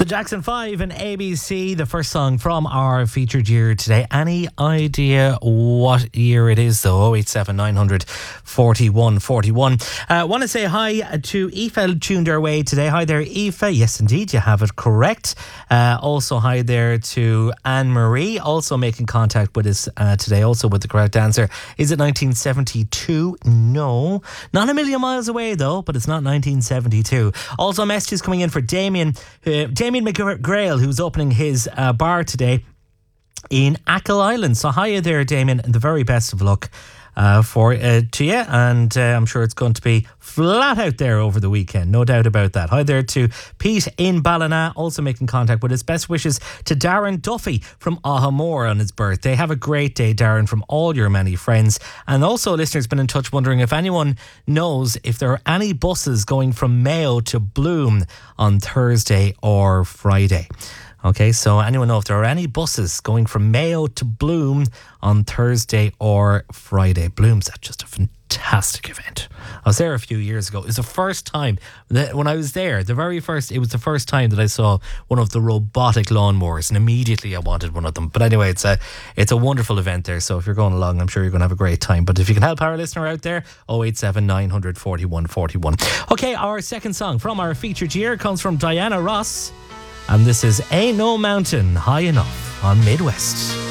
The Jackson 5 and ABC, the first song from our featured year today. Any idea what year it is though? 087 900 41 41. Want to say hi to Aoife, tuned our way today. Hi there, Aoife. Yes, indeed, you have it correct. Also, hi there to Anne-Marie, also making contact with us today, also with the correct answer. Is it 1972? No. Not a million miles away though, but it's not 1972. Also, messages coming in for Damien. Damien McGrail, who's opening his bar today in Achill Island. So hiya there, Damien, and the very best of luck to you. And I'm sure it's going to be flat out there over the weekend, no doubt about that. Hi there to Pete in Ballina, also making contact with us. Best wishes to Darren Duffy from Ahamore on his birthday. Have a great day, Darren, from all your many friends. And also, listeners been in touch wondering if anyone knows if there are any buses going from Mayo to Bloom on Thursday or Friday. Okay, so anyone know if there are any buses going from Mayo to Bloom on Thursday or Friday? Bloom's just a fantastic event. I was there a few years ago. It was the first time that when I was there, it was the first time that I saw one of the robotic lawnmowers, and immediately I wanted one of them. But anyway, it's a wonderful event there. So if you're going along, I'm sure you're going to have a great time. But if you can help our listener out there, 087 900 41 41. Okay, our second song from our featured year comes from Diana Ross. And this is Ain't No Mountain High Enough on Midwest.